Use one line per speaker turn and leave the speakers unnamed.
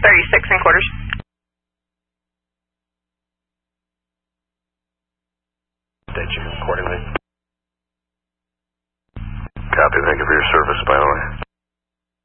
36 and quarters.
Update you accordingly.
Copy. Thank you for your service, by the way.